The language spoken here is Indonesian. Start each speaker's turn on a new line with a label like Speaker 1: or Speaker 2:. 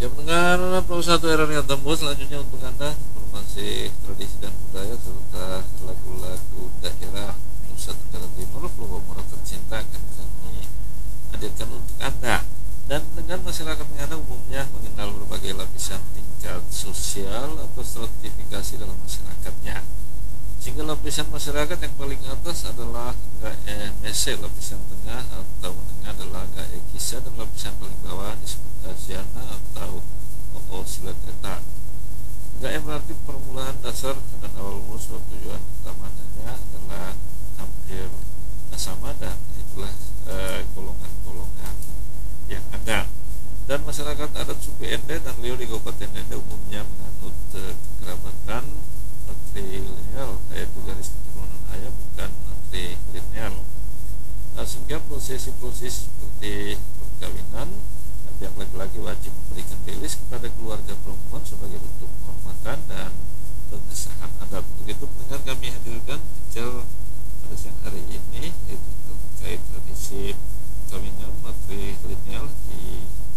Speaker 1: Ya mendengar Pro 1 era yang tembus, selanjutnya untuk Anda informasi tradisi dan budaya serta lagu-lagu daerah Nusa Tenggara Timur, Pulau Mora tercinta akan kami hadirkan untuk Anda. Dan dengan masyarakat Ngada umumnya mengenal berbagai lapisan tingkat sosial atau stratifikasi dalam masyarakatnya. Sehingga lapisan masyarakat yang paling atas adalah GMC, lapisan tengah atau menengah adalah GE dan lapisan paling bawah disebut Asiana atau Oslet Eta. GE berarti permulaan dasar dan awal mula suatu tujuan utamanya adalah hampir sama, dan itulah golongan-golongan yang ada. Dan masyarakat adat suku Ende dan Leo di Kabupaten Ende umumnya menganut kekerabatan matrilineal, yaitu garis keturunan ayah bukan matrilineal. Sehingga prosesi-prosesi seperti perkawinan, pihak laki-laki wajib memberikan belis kepada keluarga perempuan sebagai bentuk penghormatan dan pengesahan adat. Begitu pendengar, kami hadirkan pada siang hari ini yaitu terkait tradisi perkawinan matrilineal